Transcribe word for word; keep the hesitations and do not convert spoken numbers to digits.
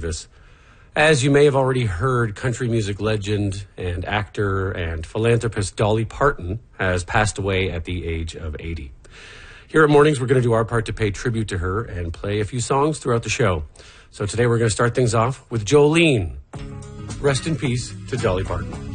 this. As you may have already heard, country music legend and actor and philanthropist Dolly Parton has passed away at the age of eighty. Here at Mornings, we're going to do our part to pay tribute to her and play a few songs throughout the show. So today we're going to start things off with Jolene. Rest in peace to Dolly Parton.